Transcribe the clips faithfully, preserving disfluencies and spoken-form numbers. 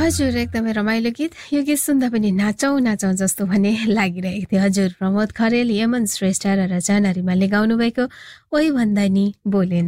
हजुर एकदमै रमाइलो गीत। यो गीत सुन्दा पनि नाचौँ नाचौँ जस्तो भने लागिरहेको थियो। हजुर प्रमोद खरेल, यमन श्रेष्ठ र रचना रिमालले गाउनु भएको ओइ भन्दा नि बोलेन।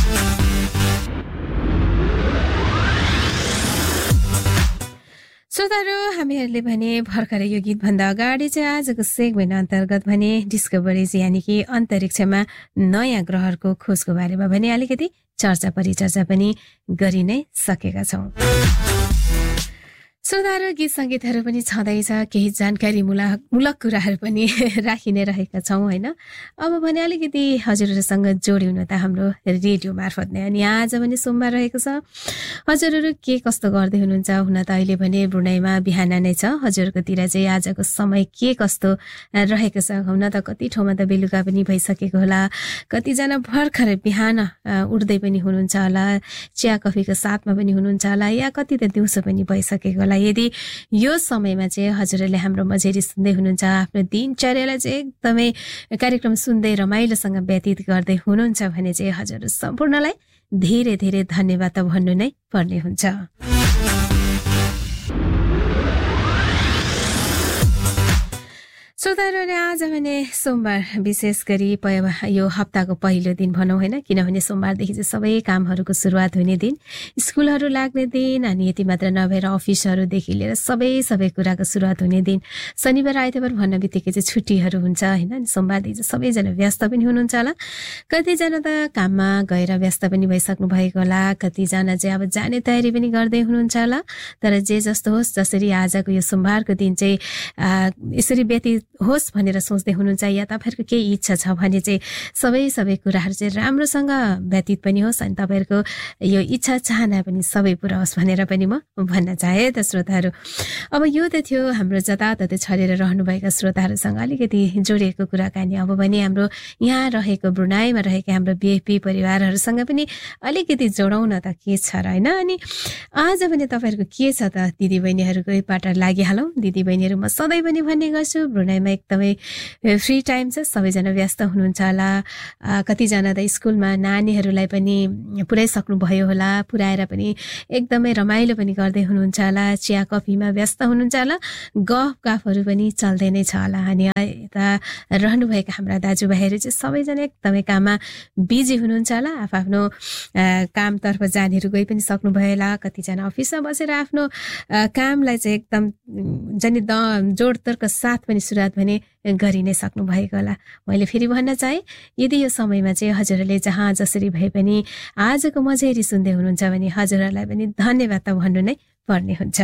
श्रोताहरू, हामीहरूले भने भर्खरै यो गीतभन्दा अगाडि चाहिँ आजको सेगमेन्ट अन्तर्गत भने डिस्कभरिज यानि कि अन्तरिक्षमा नयाँ ग्रहहरूको खोजको बारेमा भने अलिकति चर्चा परिचर्चा पनि गरि नै सकेका छौँ। श्रोताहरू, गीत सङ्गीतहरू पनि छँदैछ, केही जानकारी मूलक मूलक कुराहरू पनि राखि नै रहेका छौँ होइन। अब भने अलिकति हजुरहरूसँग जोड्यौँ न त हाम्रो रेडियो मार्फत नै। अनि आज पनि सोमबार रहेको छ। हजुरहरू के कस्तो गर्दै हुनुहुन्छ? हुन त अहिले भने ब्रुनाईमा बिहान नै छ। हजुरकोतिर चाहिँ आजको समय के कस्तो रहेको छ? हुन त कति ठाउँमा त बेलुका पनि भइसकेको होला, कतिजना भर्खर बिहान उठ्दै पनि हुनुहुन्छ होला, चिया कफीको साथमा पनि हुनुहुन्छ होला, या कति त दिउँसो पनि भइसकेको होला। यदि यो समयमा चाहिँ हजुरहरूले हाम्रो मझेरी सुन्दै हुनुहुन्छ, आफ्नो दिनचर्यालाई चाहिँ एकदमै कार्यक्रम सुन्दै रमाइलोसँग व्यतीत गर्दै हुनुहुन्छ भने चाहिँ हजुर सम्पूर्णलाई धेरै धेरै धन्यवाद त भन्नु नै पर्ने हुन्छ। श्रोताहरूले, आज भने सोमबार विशेष गरी यो हप्ताको पहिलो दिन भनौँ होइन, किनभने सोमबारदेखि चाहिँ सबै कामहरूको सुरुवात हुने दिन, स्कुलहरू लाग्ने दिन, अनि यति मात्र नभएर अफिसहरूदेखि लिएर सबै सबै कुराको सुरुवात हुने दिन। शनिबार आइतबार भन्न बित्तिकै चाहिँ छुट्टीहरू हुन्छ होइन। अनि सोमबारदेखि चाहिँ सबैजना व्यस्त पनि हुनुहुन्छ होला। कतिजना त काममा गएर व्यस्त पनि भइसक्नु भएको होला, कतिजना चाहिँ अब जाने तयारी पनि गर्दै हुनुहुन्छ होला। तर जे जस्तो होस्, जसरी आजको यो सोमबारको दिन चाहिँ यसरी व्यतीत होस् भनेर सोच्दै हुनुहुन्छ, या तपाईँहरूको केही इच्छा छ भने चाहिँ सबै सबै कुराहरू चाहिँ राम्रोसँग व्यतीत पनि होस्, अनि तपाईँहरूको यो इच्छा चाहना पनि सबै पुरा होस् भनेर पनि म भन्न चाहे त श्रोताहरू। अब यो त थियो हाम्रो जताततै छरेर रहनुभएका श्रोताहरूसँग अलिकति जोडिएको कुराकानी। अब भने हाम्रो यहाँ रहेको ब्रुनाईमा रहेका हाम्रो बिएफपी परिवारहरूसँग पनि अलिकति जोडौँ न त के छ र होइन। अनि आज भने तपाईँहरूको के छ त दिदीबहिनीहरूको पाटा लागिहालौँ। दिदीबहिनीहरू म सधैँ पनि भन्ने गर्छु, ब्रुनाईमा एकदमै फ्री टाइम छ, सबैजना व्यस्त हुनुहुन्छ होला। कतिजना त स्कुलमा नानीहरूलाई पनि पुर्याइसक्नु भयो होला, पुर्याएर पनि एकदमै रमाइलो पनि गर्दै हुनुहुन्छ होला, चिया कफीमा व्यस्त हुनुहुन्छ होला, गफ गफहरू पनि चल्दै नै छ होला। अनि यता रहनुभएका हाम्रा दाजुभाइहरू चाहिँ सबैजना एकदमै काममा बिजी हुनुहुन्छ होला। आफ्नो कामतर्फ जानेहरू गइ पनि सक्नुभयो होला, कतिजना अफिसमा बसेर आफ्नो कामलाई चाहिँ एकदम जनि द जोडतोडको साथ पनि सुरुवात भने गरि नै सक्नु भएको होला। मैले फेरि भन्न चाहे, यदि यो समयमा चाहिँ हजुरहरूले जहाँ जसरी भए पनि आजको मझेरी सुन्दै हुनुहुन्छ भने हजुरहरूलाई पनि धन्यवाद त भन्नु नै पर्ने हुन्छ।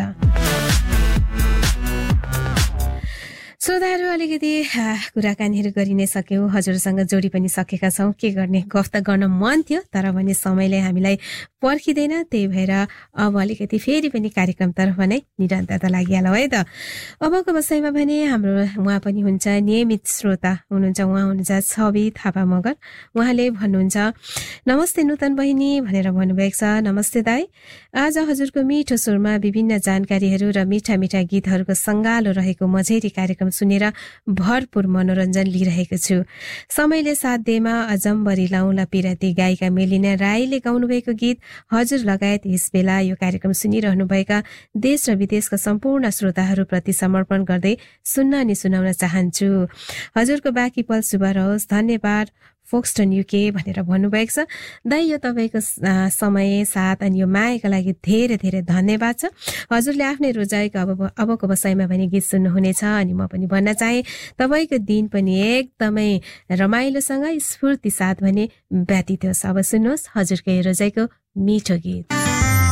श्रोताहरू, अलिकति कुराकानीहरू गरि नै सक्यौँ, हजुरसँग जोडी पनि सकेका छौँ। के गर्ने, गफ त गर्न मन थियो तर भने समयले हामीलाई पर्खिँदैन, त्यही भएर अब अलिकति फेरि पनि कार्यक्रमतर्फ नै निरन्तरता लागिहालौँ है त। अबको विषयमा भने हाम्रो उहाँ पनि हुन्छ नियमित श्रोता हुनुहुन्छ, उहाँ हुनुहुन्छ छवि थापा मगर। उहाँले भन्नुहुन्छ, नमस्ते नूतन बहिनी भनेर भन्नुभएको छ। नमस्ते दाई, आज हजुरको मिठो स्वरमा विभिन्न जानकारीहरू र मिठा मिठा गीतहरूको सङ्गालो रहेको मझेरी कार्यक्रम सुनेर भरपूर मनोरञ्जन लिइरहेको छु। समयले साथ दिएमा अजम्बरी लाउला पिराती गायिका मेलिना राईले गाउनुभएको गीत हजुर लगायत यस बेला यो कार्यक्रम सुनिरहनुभएका देश र विदेशका सम्पूर्ण श्रोताहरूप्रति समर्पण गर्दै सुन्न अनि सुनाउन चाहन्छु। हजुरको बाँकी पल शुभ रहोस्, धन्यवाद फोक्सटन युके भनेर भन्नुभएको छ। दाइ, यो तपाईँको समय साथ अनि यो मायाका लागि धेरै धेरै धन्यवाद छ। हजुरले आफ्नै रोजाइको अब अबको बसाइमा पनि गीत सुन्नुहुनेछ। अनि म पनि भन्न चाहे तपाईँको दिन पनि एकदमै रमाइलोसँग स्फूर्ति साथ भने व्यतीत होस्। अब सुन्नुहोस् हजुरकै रोजाइको मिठो गीत।